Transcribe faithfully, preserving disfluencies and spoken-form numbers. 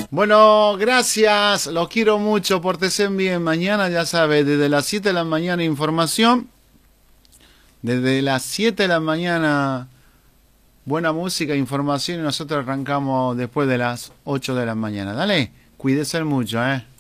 Bueno, gracias, los quiero mucho, pórtense bien. Mañana, ya sabes, desde las siete de la mañana información, desde las siete de la mañana buena música, información y nosotros arrancamos después de las ocho de la mañana. Dale, cuídense mucho, ¿eh?